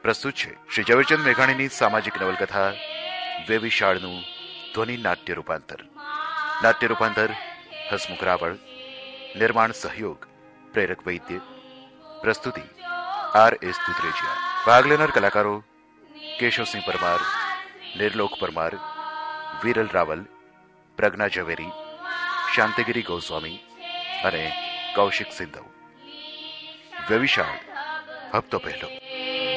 પ્રસ્તુત છે શ્રી ઝવેરચંદ મેઘાણીની સામાજિક નવલકથા વેવિશાળનું ધ્વનિ નાટ્ય રૂપાંતર. નાટ્ય રૂપાંતર હસમુખ રાવળ. નિર્માણ સહયોગ પ્રેરક વૈદ્ય. પ્રસ્તુતિ R.S. દુધરેજિયા. ભાગ લેનાર કલાકારો કેશવસિંહ પરમાર, નિર્લોક પરમાર, વિરલ રાવલ, પ્રજ્ઞા ઝવેરી, શાંતિગીરી ગોસ્વામી અને કૌશિક સિંધવ. વેવિશાળ હપ્તો પહેલો.